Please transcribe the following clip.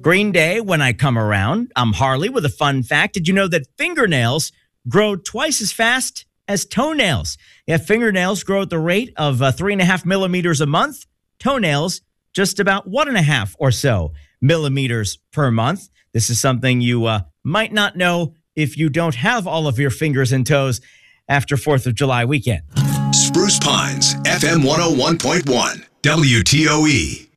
Green Day, when I come around. I'm Harley with a fun fact. Did you know that fingernails grow twice as fast as toenails? Yeah, fingernails grow at the rate of 3.5 millimeters a month. Toenails, just about 1.5 or so millimeters per month. This is something you might not know if you don't have all of your fingers and toes after 4th of July weekend. Spruce Pines, FM 101.1, WTOE.